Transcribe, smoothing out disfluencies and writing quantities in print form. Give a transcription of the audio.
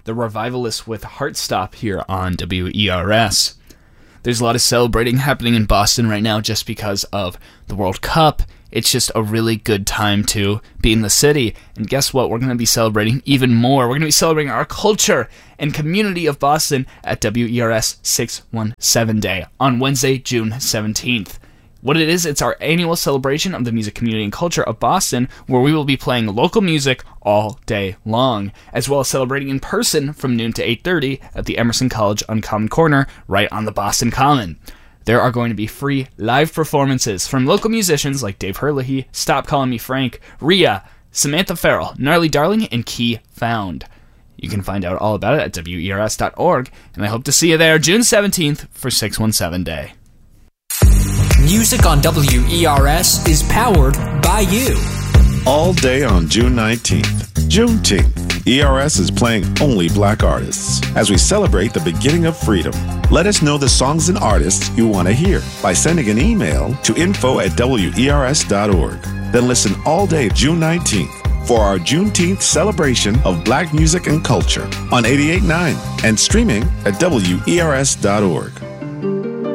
the Revivalists with Heartstop here on WERS. There's a lot of celebrating happening in Boston right now just because of the World Cup. It's just a really good time to be in the city. And guess what? We're going to be celebrating even more. We're going to be celebrating our culture and community of Boston at WERS 617 Day on Wednesday, June 17th. What it is, it's our annual celebration of the music community and culture of Boston, where we will be playing local music all day long, as well as celebrating in person from noon to 8:30 at the Emerson College Uncommon Corner, right on the Boston Common. There are going to be free live performances from local musicians like Dave Herlihy, Stop Calling Me Frank, Rhea, Samantha Farrell, Gnarly Darling, and Key Found. You can find out all about it at WERS.org, and I hope to see you there June 17th for 617 Day. Music on WERS is powered by you. All day on June 19th, Juneteenth, ERS is playing only black artists as we celebrate the beginning of freedom. Let us know the songs and artists you want to hear by sending an email to info@wers.org. Then listen all day June 19th for our Juneteenth celebration of black music and culture on 88.9 and streaming at WERS.org.